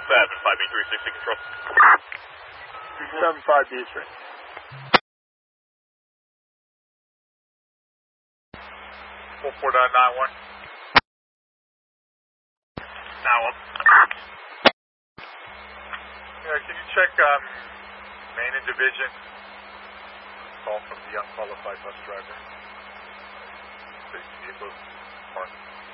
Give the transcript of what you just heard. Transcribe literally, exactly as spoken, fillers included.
seven five B three sixty control. three seven five B three. four four nine one. Now up. Yeah, can you check um, main and division? Call from the unqualified bus driver. Six vehicles parked.